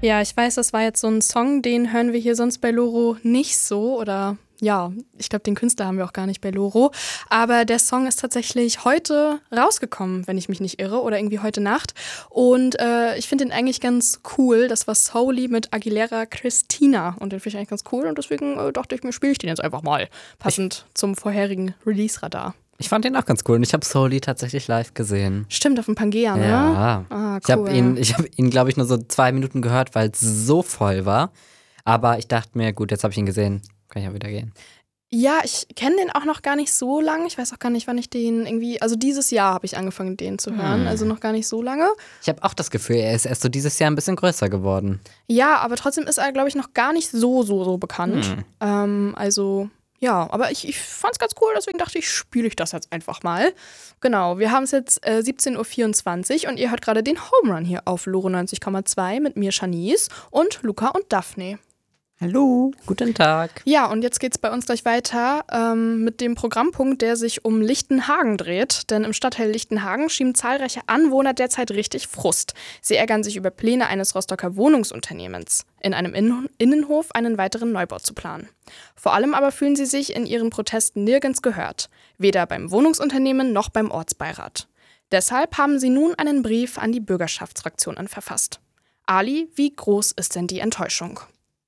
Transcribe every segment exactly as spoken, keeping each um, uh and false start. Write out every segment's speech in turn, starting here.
Ja, ich weiß, das war jetzt so ein Song, den hören wir hier sonst bei Loro nicht so oder ja, ich glaube, den Künstler haben wir auch gar nicht bei Loro. Aber der Song ist tatsächlich heute rausgekommen, wenn ich mich nicht irre, oder irgendwie heute Nacht. Und äh, ich finde den eigentlich ganz cool. Das war Soully mit Aguilera Christina. Und den finde ich eigentlich ganz cool. Und deswegen äh, dachte ich mir, spiele ich den jetzt einfach mal. Passend ich zum vorherigen Release-Radar. Ich fand den auch ganz cool und ich habe Soully tatsächlich live gesehen. Stimmt, auf dem Pangea, ne? Ja. Ah, cool. Ich habe ihn, ich hab ihn glaube ich, nur so zwei Minuten gehört, weil es so voll war. Aber ich dachte mir, gut, jetzt habe ich ihn gesehen. Kann ich auch wieder gehen. Ja, ich kenne den auch noch gar nicht so lange. Ich weiß auch gar nicht, wann ich den irgendwie, also dieses Jahr habe ich angefangen, den zu hören, hm. also noch gar nicht so lange. Ich habe auch das Gefühl, er ist erst so dieses Jahr ein bisschen größer geworden. Ja, aber trotzdem ist er, glaube ich, noch gar nicht so, so, so bekannt. Hm. Ähm, also, ja, aber ich, ich fand es ganz cool, deswegen dachte ich, spiele ich das jetzt einfach mal. Genau, wir haben es jetzt äh, siebzehn Uhr vierundzwanzig und ihr hört gerade den Home Run hier auf Loro neunzig Komma zwei mit mir, Shanice, und Luca und Daphne. Hallo, guten Tag. Ja, und jetzt geht's bei uns gleich weiter ähm, mit dem Programmpunkt, der sich um Lichtenhagen dreht. Denn im Stadtteil Lichtenhagen schieben zahlreiche Anwohner derzeit richtig Frust. Sie ärgern sich über Pläne eines Rostocker Wohnungsunternehmens, in einem Innen- Innenhof einen weiteren Neubau zu planen. Vor allem aber fühlen sie sich in ihren Protesten nirgends gehört. Weder beim Wohnungsunternehmen noch beim Ortsbeirat. Deshalb haben sie nun einen Brief an die Bürgerschaftsfraktionen verfasst. Ali, wie groß ist denn die Enttäuschung?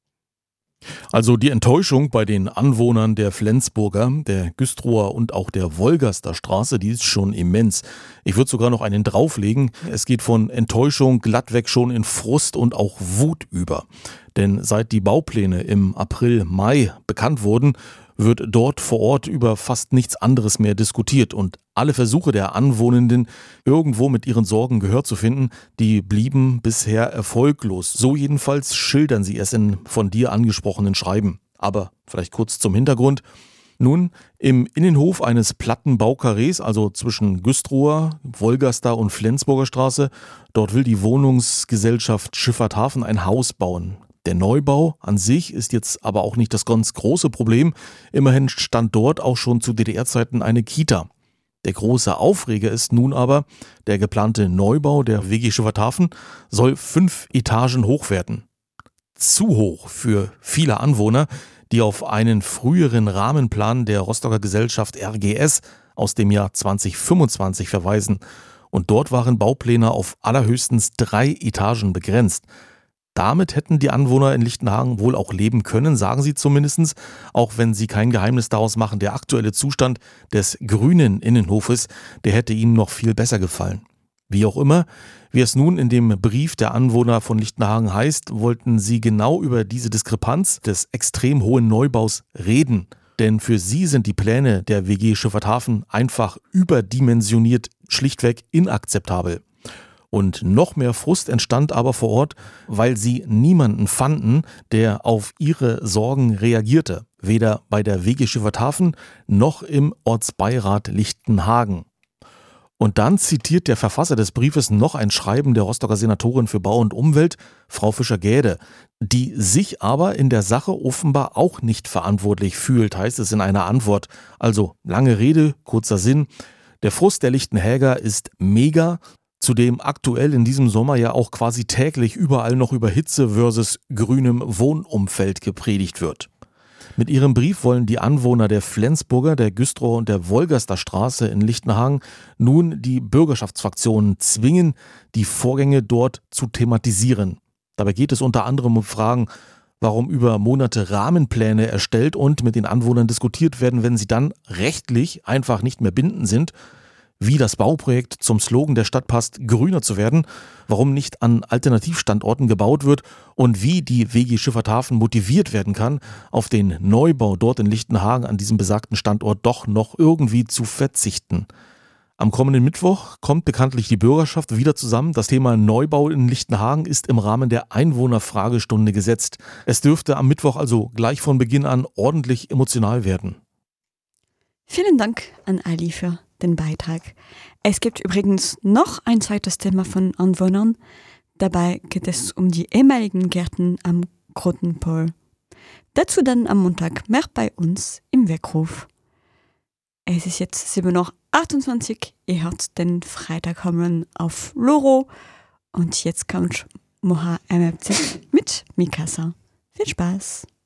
Also die Enttäuschung bei den Anwohnern der Flensburger, der Güstrower und auch der Wolgaster Straße, die ist schon immens. Ich würde sogar noch einen drauflegen. Es geht von Enttäuschung glattweg schon in Frust und auch Wut über. Denn seit die Baupläne im April, Mai bekannt wurden, wird dort vor Ort über fast nichts anderes mehr diskutiert und alle Versuche der Anwohnenden, irgendwo mit ihren Sorgen Gehör zu finden, die blieben bisher erfolglos. So jedenfalls schildern sie es in von dir angesprochenen Schreiben. Aber vielleicht kurz zum Hintergrund. Nun, im Innenhof eines Plattenbaukarrees, also zwischen Güstrower, Wolgaster und Flensburger Straße, dort will die Wohnungsgesellschaft Schifffahrt Hafen ein Haus bauen. Der Neubau an sich ist jetzt aber auch nicht das ganz große Problem. Immerhin stand dort auch schon zu D D R-Zeiten eine Kita. Der große Aufreger ist nun aber, der geplante Neubau der W G Schifffahrt Hafen soll fünf Etagen hoch werden. Zu hoch für viele Anwohner, die auf einen früheren Rahmenplan der Rostocker Gesellschaft R G S aus dem Jahr zwanzig fünfundzwanzig verweisen. Und dort waren Baupläne auf allerhöchstens drei Etagen begrenzt. Damit hätten die Anwohner in Lichtenhagen wohl auch leben können, sagen sie zumindest, auch wenn sie kein Geheimnis daraus machen. Der aktuelle Zustand des grünen Innenhofes, der hätte ihnen noch viel besser gefallen. Wie auch immer, wie es nun in dem Brief der Anwohner von Lichtenhagen heißt, wollten sie genau über diese Diskrepanz des extrem hohen Neubaus reden. Denn für sie sind die Pläne der W G Schifffahrt Hafen einfach überdimensioniert, schlichtweg inakzeptabel. Und noch mehr Frust entstand aber vor Ort, weil sie niemanden fanden, der auf ihre Sorgen reagierte. Weder bei der W G Schifffahrt Hafen noch im Ortsbeirat Lichtenhagen. Und dann zitiert der Verfasser des Briefes noch ein Schreiben der Rostocker Senatorin für Bau und Umwelt, Frau Fischer-Gäde, die sich aber in der Sache offenbar auch nicht verantwortlich fühlt, heißt es in einer Antwort. Also lange Rede, kurzer Sinn. Der Frust der Lichtenhäger ist mega. Zudem aktuell in diesem Sommer ja auch quasi täglich überall noch über Hitze versus grünem Wohnumfeld gepredigt wird. Mit ihrem Brief wollen die Anwohner der Flensburger, der Güstrower und der Wolgaster Straße in Lichtenhagen nun die Bürgerschaftsfraktionen zwingen, die Vorgänge dort zu thematisieren. Dabei geht es unter anderem um Fragen, warum über Monate Rahmenpläne erstellt und mit den Anwohnern diskutiert werden, wenn sie dann rechtlich einfach nicht mehr bindend sind, wie das Bauprojekt zum Slogan der Stadt passt, grüner zu werden, warum nicht an Alternativstandorten gebaut wird und wie die W G Schifffahrt Hafen motiviert werden kann, auf den Neubau dort in Lichtenhagen an diesem besagten Standort doch noch irgendwie zu verzichten. Am kommenden Mittwoch kommt bekanntlich die Bürgerschaft wieder zusammen. Das Thema Neubau in Lichtenhagen ist im Rahmen der Einwohnerfragestunde gesetzt. Es dürfte am Mittwoch also gleich von Beginn an ordentlich emotional werden. Vielen Dank an Ali für den Beitrag. Es gibt übrigens noch ein zweites Thema von Anwohnern. Dabei geht es um die ehemaligen Gärten am Grotenpol. Dazu dann am Montag mehr bei uns im Weckruf. Es ist jetzt sieben Uhr achtundzwanzig. Ihr hört den Freitag kommen auf Loro. Und jetzt kommt Moha M F C mit mit Mikasa. Viel Spaß!